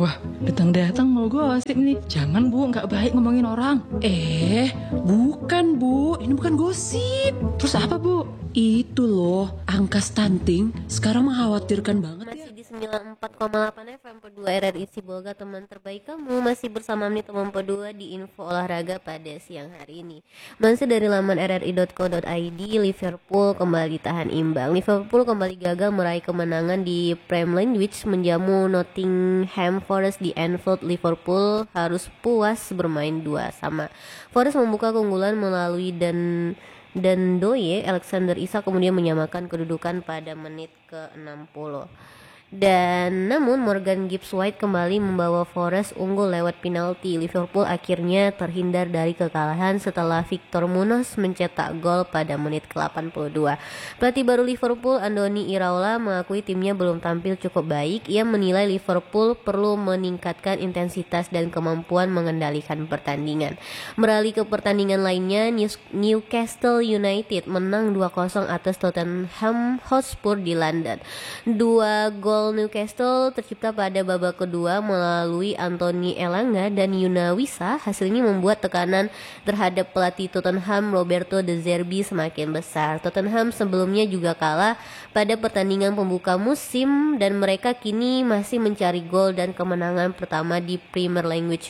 Wah, datang-datang mau gosip nih. Jangan Bu, nggak baik ngomongin orang. Bukan Bu, ini bukan gosip. Terus apa Bu? Itu loh, angka stunting sekarang mengkhawatirkan banget ya. Masih di 94,8 FM Pedua RRI Sibolga, teman terbaik kamu. Masih bersama nih teman Pedua di info olahraga pada siang hari ini. Masih dari laman rri.co.id, Liverpool kembali tahan imbang. Liverpool kembali gagal meraih kemenangan di Premier League, menjamu Nottingham Forest di Anfield. Liverpool harus puas bermain 2-2. Forest membuka keunggulan melalui dan Doye Alexander Isak kemudian menyamakan kedudukan pada menit ke-60. Dan namun Morgan Gibbs White kembali membawa Forest unggul lewat penalti. Liverpool akhirnya terhindar dari kekalahan setelah Victor Munoz mencetak gol pada menit ke-82. Pelatih baru Liverpool Andoni Iraola mengakui timnya belum tampil cukup baik. Ia menilai Liverpool perlu meningkatkan intensitas dan kemampuan mengendalikan pertandingan. Beralih ke pertandingan lainnya, Newcastle United menang 2-0 atas Tottenham Hotspur di London. Dua gol Newcastle tercipta pada babak kedua melalui Anthony Elanga dan Yuna Wisa. Hasilnya membuat tekanan terhadap pelatih Tottenham Roberto De Zerbi semakin besar. Tottenham sebelumnya juga kalah pada pertandingan pembuka musim dan mereka kini masih mencari gol dan kemenangan pertama di Premier League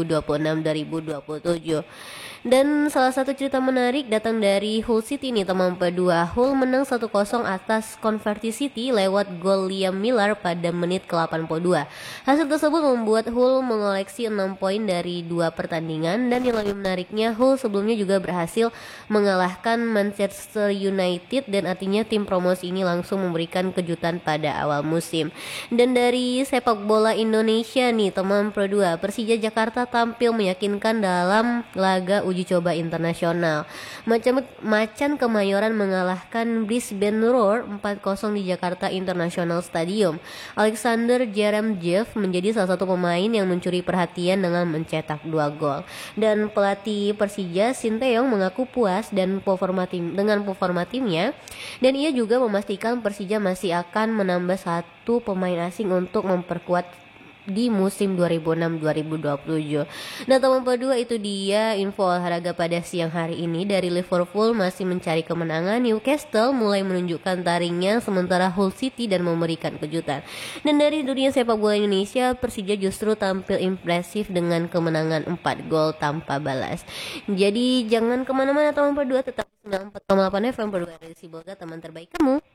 2026-2027. Dan salah satu cerita menarik datang dari Hull City nih teman P2. Hull menang 1-0 atas Coventry City lewat gol Liam Miller pada menit ke-82. Hasil tersebut membuat Hull mengoleksi 6 poin dari 2 pertandingan. Dan yang lebih menariknya, Hull sebelumnya juga berhasil mengalahkan Manchester United dan artinya tim promosi ini langsung memberikan kejutan pada awal musim. Dan dari sepak bola Indonesia nih teman Pro2, Persija Jakarta tampil meyakinkan dalam laga uji coba internasional. Macan Kemayoran mengalahkan Brisbane Roar 4-0 di Jakarta International Stadium. Alexander Jeremjev menjadi salah satu pemain yang mencuri perhatian dengan mencetak 2 gol. Dan pelatih Persija Sinteyong mengaku puas dengan performa timnya, dan ia juga memastikan Persija masih akan menambah 1 pemain asing untuk memperkuat di musim 2006-2027. Nah teman P2, itu dia info olahraga pada siang hari ini. Dari Liverpool masih mencari kemenangan, Newcastle mulai menunjukkan taringnya, sementara Hull City dan memberikan kejutan. Dan dari dunia sepak bola Indonesia, Persija justru tampil impresif dengan kemenangan 4 gol tanpa balas. Jadi jangan kemana-mana teman P2, tetap 94,8 FM P2 dari Sibolga, teman terbaik kamu.